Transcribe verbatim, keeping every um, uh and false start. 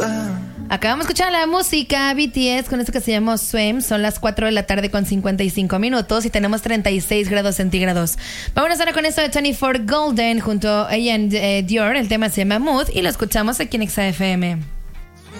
Acabamos de escuchar la música B T S con esto que se llama Swim. Son las cuatro de la tarde con cincuenta y cinco minutos y tenemos treinta y seis grados centígrados. Vámonos ahora con esto de veinticuatro Golden junto a ella en eh, Dior. El tema se llama Mood y lo escuchamos aquí en X A F M.